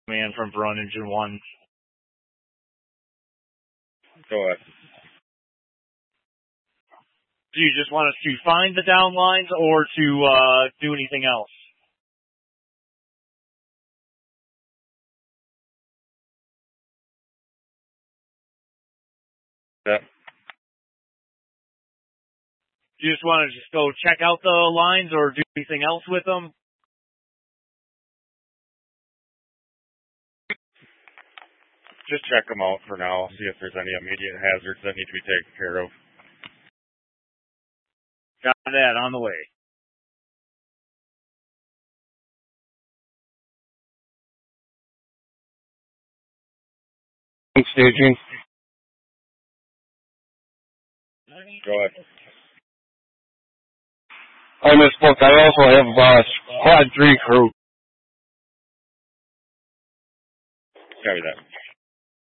man from Run Engine 1. Go ahead. Do you just want us to find the downlines or to do anything else? Yeah. Do you just want to just go check out the lines or do anything else with them? Just check them out for now. See if there's any immediate hazards that need to be taken care of. Got that on the way. Staging. Go ahead. I misspoke. I also have Squad 3 crew. Copy that.